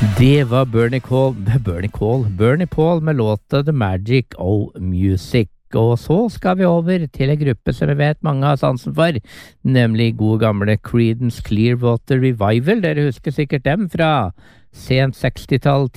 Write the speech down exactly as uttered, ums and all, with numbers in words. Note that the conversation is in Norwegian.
Det var Bernie Call, Bernie Call, Bernie Paul med låta The Magic of Music. Og så skal vi over til en gruppe som vi vet mange har sansen for, nemlig gode gamle Creedence Clearwater Revival. Dere husker sikkert dem fra sent sekstitall